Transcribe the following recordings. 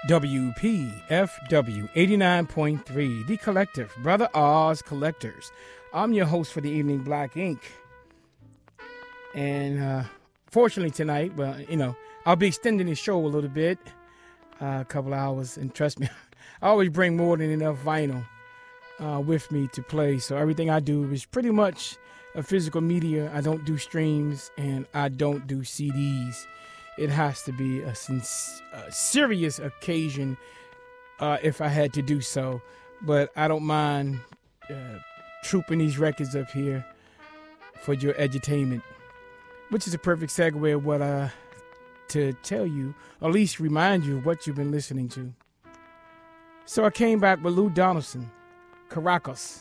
WPFW 89.3, The Collective, Brother Oz Collectors. I'm your host for the evening, Black Ink. And fortunately tonight, I'll be extending the show a little bit, a couple hours. And trust me, I always bring more than enough vinyl with me to play. So everything I do is pretty much a physical media. I don't do streams and I don't do CDs. It has to be a serious occasion if I had to do so. But I don't mind trooping these records up here for your edutainment, which is a perfect segue of what to tell you, or at least remind you of what you've been listening to. So I came back with Lou Donaldson, Caracas.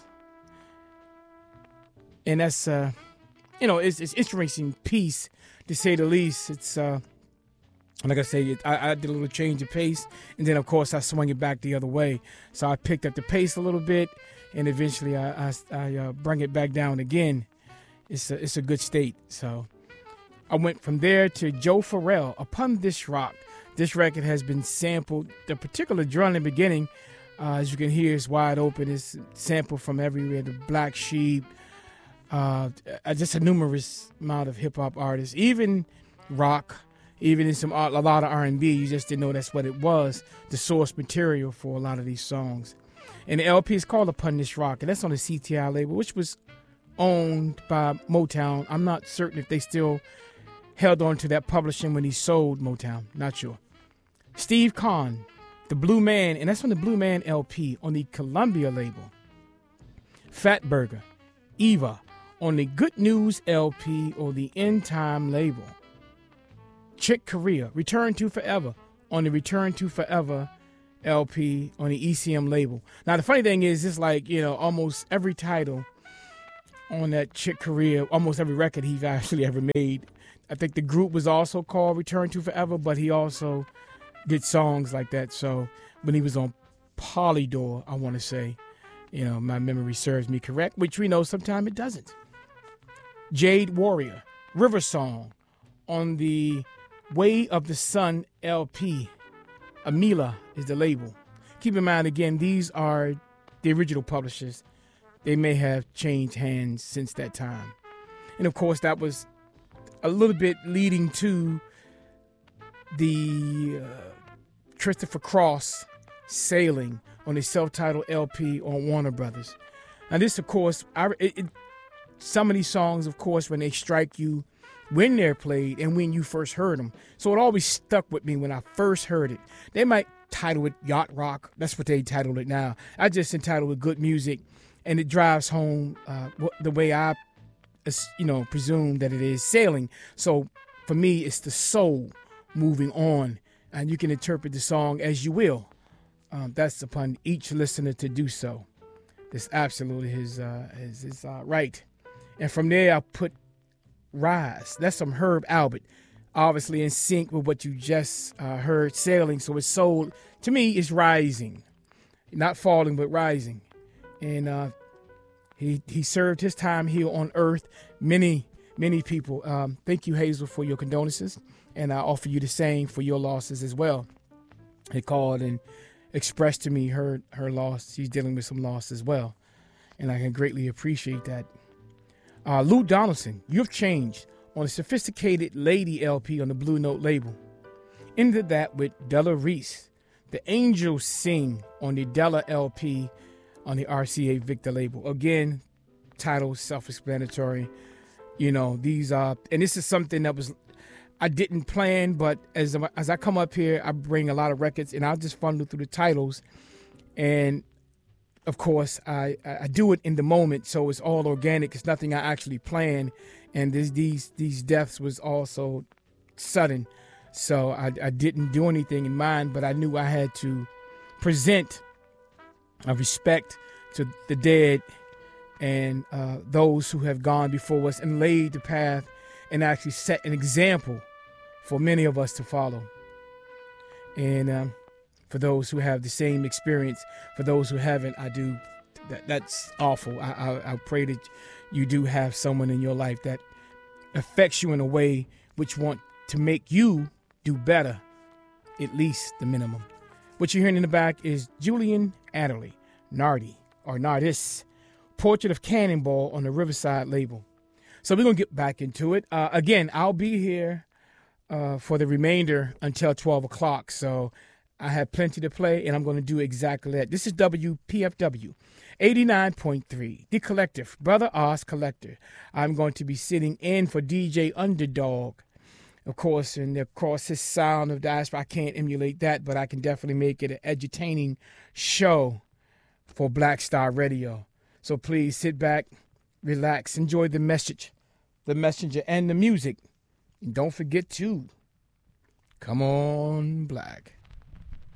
And that's, it's an interesting piece, to say the least. It's... like I say, I did a little change of pace, and then, of course, I swung it back the other way. So I picked up the pace a little bit, and eventually I bring it back down again. It's a good state. So I went from there to Joe Farrell, Upon This Rock. This record has been sampled. The particular drum in the beginning, as you can hear, is wide open. It's sampled from everywhere. The Black Sheep, just a numerous amount of hip-hop artists, even rock. Even in a lot of R&B, you just didn't know that's what it was, the source material for a lot of these songs. And the LP is called Upon This Rock, and that's on the CTI label, which was owned by Motown. I'm not certain if they still held on to that publishing when he sold Motown. Not sure. Steve Kahn, The Blue Man, and that's on the Blue Man LP on the Columbia label. Fatburger, Eva, on the Good News LP or the End Time label. Chick Corea, Return to Forever, on the Return to Forever LP on the ECM label. Now, the funny thing is, it's like, almost every title on that Chick Corea, almost every record he's actually ever made. I think the group was also called Return to Forever, but he also did songs like that. So when he was on Polydor, I want to say, my memory serves me correct, which we know sometimes it doesn't. Jade Warrior, River Song, on the Way of the Sun LP. Amila is the label. Keep in mind, again, these are the original publishers. They may have changed hands since that time. And, of course, that was a little bit leading to the Christopher Cross Sailing on the self-titled LP on Warner Brothers. Now, this, of course, some of these songs, of course, when they strike you, when they're played and when you first heard them. So it always stuck with me when I first heard it. They might title it Yacht Rock. That's what they titled it now. I just entitled it Good Music, and it drives home the way I, presume that it is sailing. So for me, it's the soul moving on, and you can interpret the song as you will. That's upon each listener to do so. It's absolutely his right. And from there, I put Rise. That's some Herb Albert, obviously in sync with what you just heard, Sailing. So his soul, to me, is rising, not falling, but rising. And he served his time here on earth. Many people. Thank you, Hazel, for your condolences, and I offer you the same for your losses as well. He called and expressed to me her loss. She's dealing with some loss as well, and I can greatly appreciate that. Lou Donaldson, You've Changed, on a Sophisticated Lady LP on the Blue Note label. Ended that with Della Reese, The Angels Sing, on the Della LP on the RCA Victor label. Again, title self-explanatory. These are, and this is something that I didn't plan, but as I come up here, I bring a lot of records, and I'll just funnel through the titles. And of course, I do it in the moment, so it's all organic. It's nothing I actually planned, and these deaths was also sudden. So I didn't do anything in mind, but I knew I had to present a respect to the dead and those who have gone before us and laid the path and actually set an example for many of us to follow. And for those who have the same experience, for those who haven't, that's awful. I pray that you do have someone in your life that affects you in a way which want to make you do better, at least the minimum. What you're hearing in the back is Julian Adderley, Nardi, or Nardis, Portrait of Cannonball on the Riverside label. So we're going to get back into it. Again, I'll be here for the remainder until 12 o'clock. So I have plenty to play, and I'm going to do exactly that. This is WPFW 89.3, The Collective, Brother Oz Collector. I'm going to be sitting in for DJ Underdog, of course, and of course his sound of diaspora. I can't emulate that, but I can definitely make it an entertaining show for Black Star Radio. So please sit back, relax, enjoy the message, the messenger, and the music. And don't forget to come on, Black.